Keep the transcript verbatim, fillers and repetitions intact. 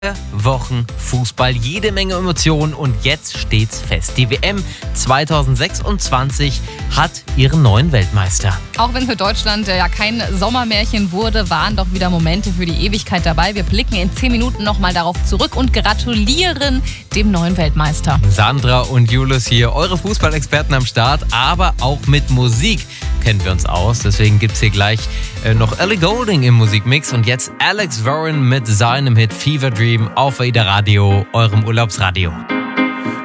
Wochen Fußball, jede Menge Emotionen und jetzt steht's fest. Die W M zwanzig sechsundzwanzig hat ihren neuen Weltmeister. Auch wenn für Deutschland ja kein Sommermärchen wurde, waren doch wieder Momente für die Ewigkeit dabei. Wir blicken in zehn Minuten nochmal darauf zurück und gratulieren dem neuen Weltmeister. Sandra und Julius hier, eure Fußballexperten am Start, aber auch mit Musik kennen wir uns aus. Deswegen gibt's hier gleich äh, noch Ellie Goulding im Musikmix und jetzt Alex Warren mit seinem Hit Fever Dream auf Ada Radio, eurem Urlaubsradio.